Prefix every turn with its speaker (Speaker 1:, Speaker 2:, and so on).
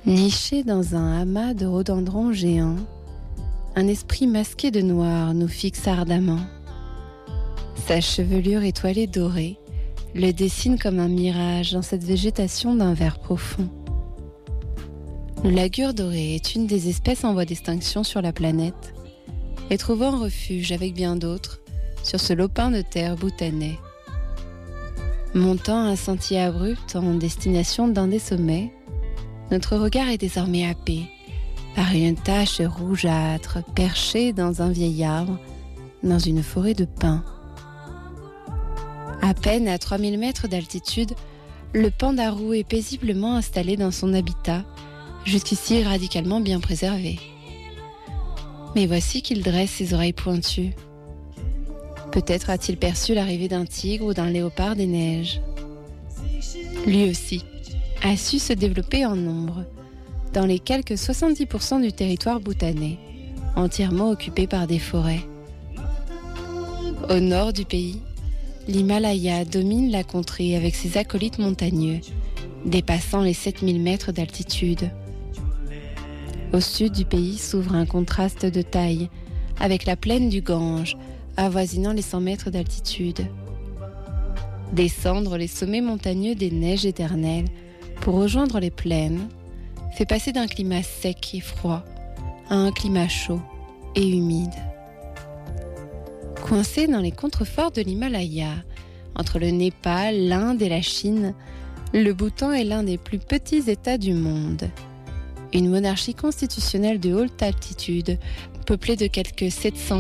Speaker 1: Niché dans un amas de rhododendrons géants, un esprit masqué de noir nous fixe ardemment. Sa chevelure étoilée dorée le dessine comme un mirage dans cette végétation d'un vert profond. Le lagure doré est une des espèces en voie d'extinction sur la planète et trouvant refuge avec bien d'autres sur ce lopin de terre bhoutanais. Montant un sentier abrupt en destination d'un des sommets, notre regard est désormais happé par une tache rougeâtre perchée dans un vieil arbre dans une forêt de pins. À peine à 3000 mètres d'altitude, le pandarou est paisiblement installé dans son habitat, jusqu'ici radicalement bien préservé. Mais voici qu'il dresse ses oreilles pointues. Peut-être a-t-il perçu l'arrivée d'un tigre ou d'un léopard des neiges. Lui aussi a su se développer en nombre dans les quelques 70% du territoire bhoutanais, entièrement occupé par des forêts. Au nord du pays, l'Himalaya domine la contrée avec ses acolytes montagneux, dépassant les 7000 mètres d'altitude. Au sud du pays s'ouvre un contraste de taille avec la plaine du Gange, avoisinant les 100 mètres d'altitude. Descendre les sommets montagneux des neiges éternelles pour rejoindre les plaines fait passer d'un climat sec et froid à un climat chaud et humide. Coincé dans les contreforts de l'Himalaya, entre le Népal, l'Inde et la Chine, le Bhoutan est l'un des plus petits États du monde. Une monarchie constitutionnelle de haute altitude, peuplée de quelques 700